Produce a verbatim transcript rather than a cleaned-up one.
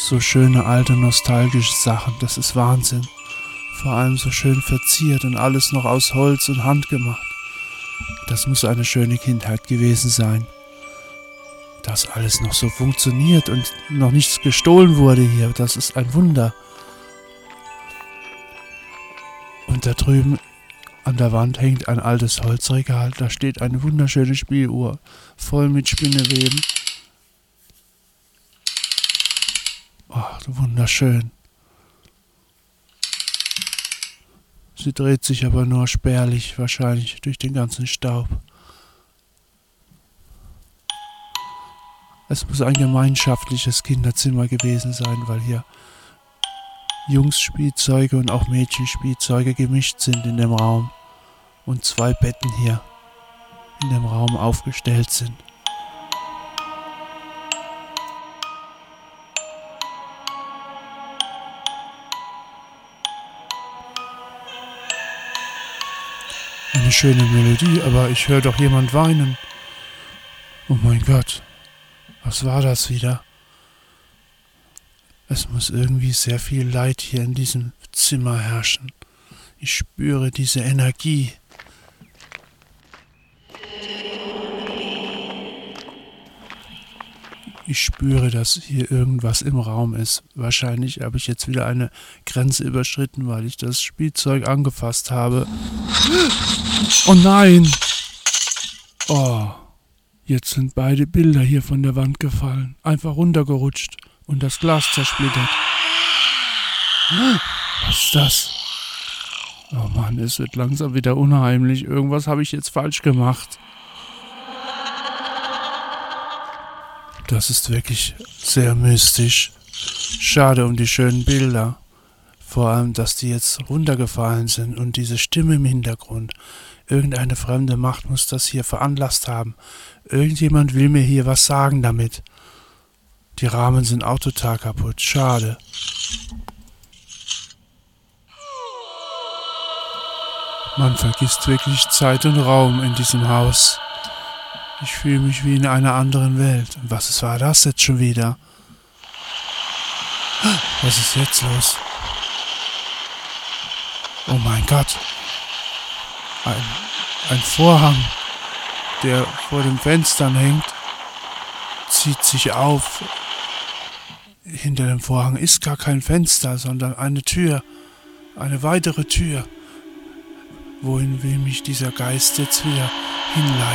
So schöne alte nostalgische Sachen, das ist Wahnsinn. Vor allem so schön verziert und alles noch aus Holz und Hand gemacht. Das muss eine schöne Kindheit gewesen sein. Dass alles noch so funktioniert und noch nichts gestohlen wurde hier, das ist ein Wunder. Und da drüben an der Wand hängt ein altes Holzregal, da steht eine wunderschöne Spieluhr, voll mit Spinneweben. Oh, wunderschön. Sie dreht sich aber nur spärlich, wahrscheinlich durch den ganzen Staub. Es muss ein gemeinschaftliches Kinderzimmer gewesen sein, weil hier Jungsspielzeuge und auch Mädchenspielzeuge gemischt sind in dem Raum und zwei Betten hier in dem Raum aufgestellt sind. Eine schöne Melodie, aber ich höre doch jemand weinen. Oh mein Gott, was war das wieder? Es muss irgendwie sehr viel Leid hier in diesem Zimmer herrschen. Ich spüre diese Energie. Ich spüre, dass hier irgendwas im Raum ist. Wahrscheinlich habe ich jetzt wieder eine Grenze überschritten, weil ich das Spielzeug angefasst habe. Oh nein! Oh, jetzt sind beide Bilder hier von der Wand gefallen. Einfach runtergerutscht und das Glas zersplittert. Was ist das? Oh Mann, es wird langsam wieder unheimlich. Irgendwas habe ich jetzt falsch gemacht. Das ist wirklich sehr mystisch. Schade um die schönen Bilder. Vor allem, dass die jetzt runtergefallen sind und diese Stimme im Hintergrund. Irgendeine fremde Macht muss das hier veranlasst haben. Irgendjemand will mir hier was sagen damit. Die Rahmen sind auch total kaputt. Schade. Man vergisst wirklich Zeit und Raum in diesem Haus. Ich fühle mich wie in einer anderen Welt. Und was war das jetzt schon wieder? Was ist jetzt los? Oh mein Gott. Ein, ein Vorhang, der vor den Fenstern hängt, zieht sich auf. Hinter dem Vorhang ist gar kein Fenster, sondern eine Tür. Eine weitere Tür. Wohin will mich dieser Geist jetzt wieder hinleiten?